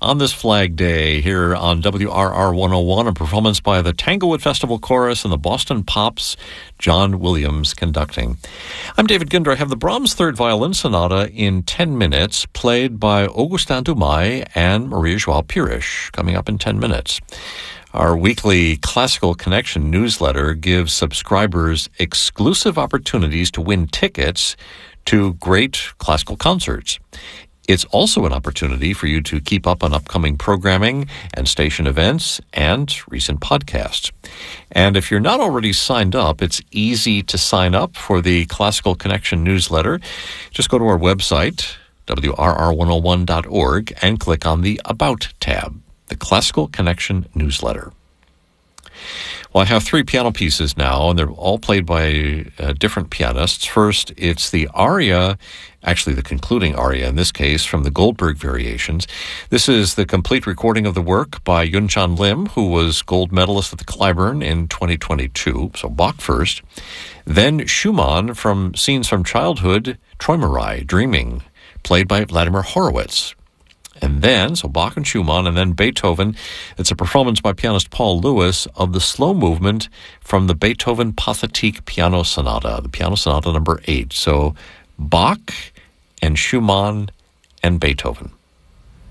on this Flag Day here on WRR 101, a performance by the Tanglewood Festival Chorus and the Boston Pops, John Williams conducting. I'm David Ginder. I have the Brahms Third Violin Sonata in 10 minutes, played by Augustin Dumay and Maria Joao Pires, coming up in 10 minutes. Our weekly Classical Connection newsletter gives subscribers exclusive opportunities to win tickets to great classical concerts. It's also an opportunity for you to keep up on upcoming programming and station events and recent podcasts. And if you're not already signed up, it's easy to sign up for the Classical Connection newsletter. Just go to our website, wrr101.org, and click on the About tab, the Classical Connection newsletter. Well, I have three piano pieces now, and they're all played by different pianists. First, it's the aria, actually the concluding aria in this case, from the Goldberg Variations. This is the complete recording of the work by Yunchan Lim, who was gold medalist at the Clyburn in 2022, so Bach first. Then Schumann from Scenes from Childhood, Träumerei, Dreaming, played by Vladimir Horowitz. And then, so Bach and Schumann, and then Beethoven. It's a performance by pianist Paul Lewis of the slow movement from the Beethoven Pathetique Piano Sonata, the Piano Sonata number 8. So Bach and Schumann and Beethoven.